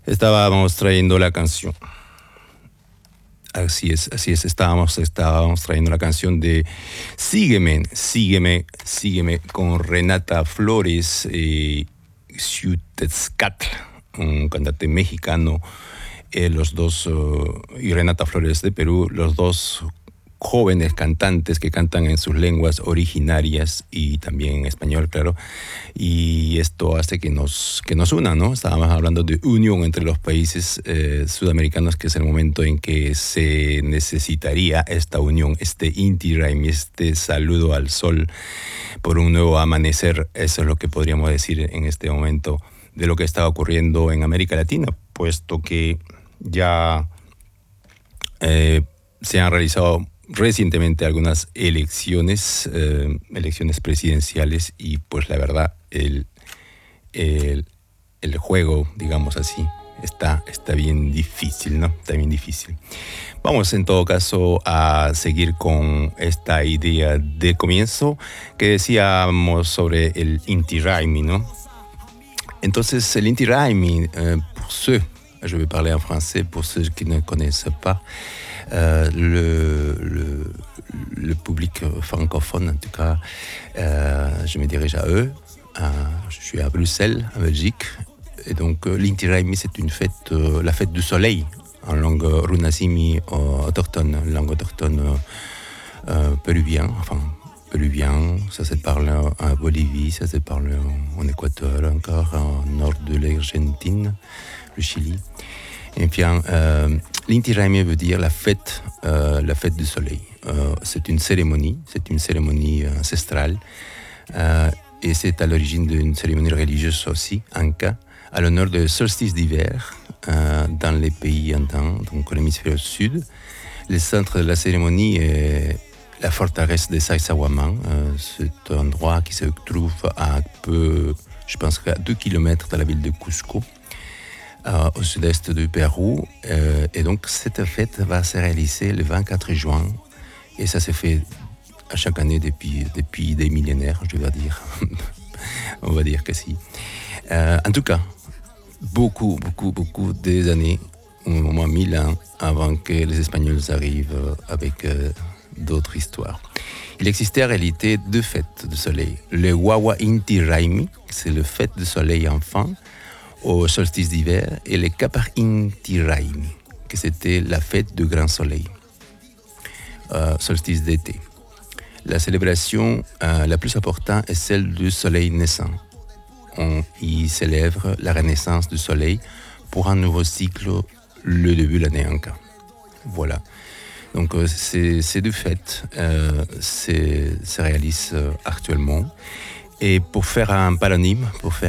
estábamos trayendo la canción. Así es, estábamos trayendo la canción de Sígueme, sígueme, sígueme con Renata Flores y Xiuhtezcatl, un cantante mexicano, los dos, y Renata Flores de Perú, los dos jóvenes cantantes que cantan en sus lenguas originarias y también en español, claro. Y esto hace que nos una, ¿no? Estábamos hablando de unión entre los países sudamericanos, que es el momento en que se necesitaría esta unión, este Inti Raymi, este saludo al sol por un nuevo amanecer. Eso es lo que podríamos decir en este momento de lo que está ocurriendo en América Latina, puesto que ya se han realizado recientemente algunas elecciones presidenciales, y pues la verdad el juego, digamos así, está bien difícil, ¿no? Está bien difícil. Vamos en todo caso a seguir con esta idea de comienzo que decíamos sobre el Inti Raymi, ¿no? Entonces el Inti Raymi, pour ceux, je vais parler en français pour ceux qui ne connaissent pas, le public francophone, en tout cas, je me dirige à eux. Je suis à Bruxelles, en Belgique. Et donc, l'Inti Raymi, c'est une fête, la fête du soleil, en langue runasimi autochtone, langue autochtone péruvien, ça se parle en Bolivie, ça se parle en Équateur, encore en nord de l'Argentine, le Chili. Et puis, l'Inti Raymi veut dire la fête du soleil. C'est une cérémonie ancestrale, et c'est à l'origine d'une cérémonie religieuse aussi, inca, à l'honneur du solstice d'hiver dans les pays andins, donc l'hémisphère sud. Le centre de la cérémonie est la forteresse de Sacsayhuamán, cet endroit qui se trouve à peu, je pense qu'à 2 kilomètres de la ville de Cusco, au sud-est du Pérou. Et donc cette fête va se réaliser le 24 juin, et ça se fait à chaque année depuis des millénaires, je vais dire. On va dire que si. En tout cas, beaucoup des années, au moins 1000 ans, avant que les Espagnols arrivent avec d'autres histoires. Il existait en réalité 2 fêtes de soleil. Le Wawa Inti Raymi, c'est le fête de soleil enfant au solstice d'hiver, et le Kapar Inti Raymi, que c'était la fête du grand soleil, solstice d'été. La célébration la plus importante est celle du soleil naissant. On y célèbre la renaissance du soleil pour un nouveau cycle, le début de l'année Inca. Voilà. Donc ces 2 fêtes se réalisent actuellement. Et pour faire un parallèle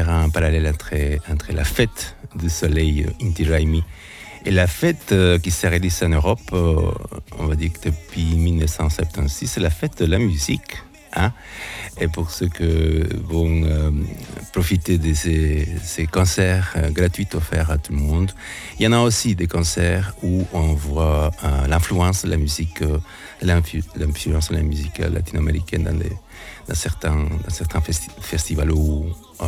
entre la fête du soleil Inti Raymi et la fête qui se réalise en Europe, on va dire que depuis 1976, c'est la fête de la musique. Hein? Et pour ceux qui vont profiter de ces concerts gratuits offerts à tout le monde, il y en a aussi des concerts où on voit l'influence de la musique, l'influence de la musique latino-américaine dans certains festivals où,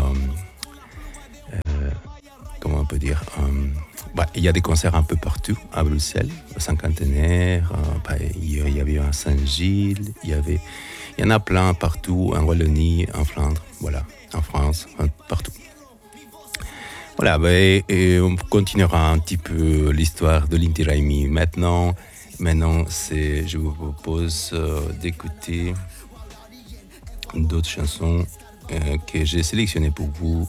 comment on peut dire, il y a des concerts un peu partout, à Bruxelles, au Cinquantenaire, il y avait un Saint-Gilles, il y en a plein partout, en Wallonie, en Flandre, voilà, en France, partout. Voilà, et on continuera un petit peu l'histoire de l'Inti Raymi. Maintenant, je vous propose d'écouter d'autres chansons que j'ai sélectionnées pour vous.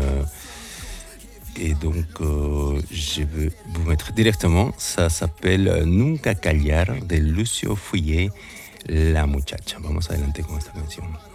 Et donc, je vais vous mettre directement. Ça s'appelle Nunca Callar de Lucio Fuye, La Muchacha. Vamos adelante con esta canción.